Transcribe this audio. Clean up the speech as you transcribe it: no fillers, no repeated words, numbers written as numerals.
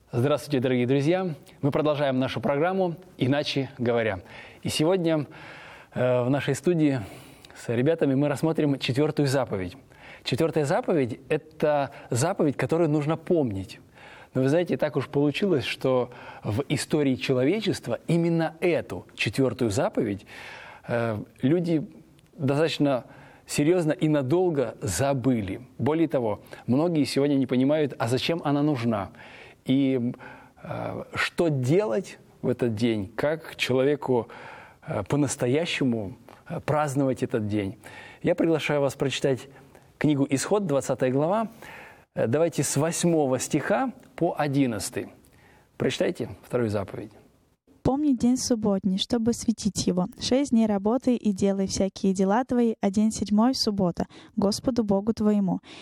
Здравствуйте, дорогие друзья! Мы продолжаем нашу программу «Иначе говоря». И сегодня в нашей студии с ребятами мы рассмотрим 4-ю заповедь. 4-я заповедь – это заповедь, которую нужно помнить. Но вы знаете, так уж получилось, что в истории человечества именно эту 4-ю заповедь люди достаточно серьезно и надолго забыли. Более того, многие сегодня не понимают, а зачем она нужна. И что делать в этот день, как человеку по-настоящему праздновать этот день. Я приглашаю вас прочитать книгу «Исход», 20 глава. Давайте с 8 стиха по 11. Прочитайте 2-ю заповедь. «Помни день субботний, чтобы светить его. 6 дней работай и делай всякие дела твои, а день 7 — суббота, Господу Богу твоему.